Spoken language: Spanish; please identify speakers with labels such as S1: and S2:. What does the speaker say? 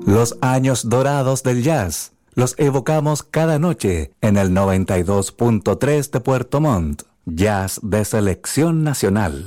S1: Los años dorados del jazz los evocamos cada noche en el 92.3 de Puerto Montt. Jazz de selección nacional.